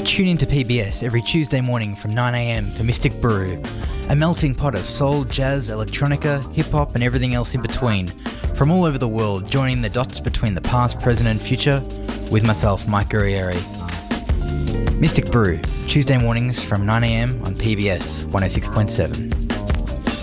Tune into PBS every Tuesday morning from 9am for Mystic Brew, a melting pot of soul, jazz, electronica, hip-hop and everything else in between, from all over the world, joining the dots between the past, present and future with myself, Mike Guerrieri. Mystic Brew, Tuesday mornings from 9am on PBS 106.7.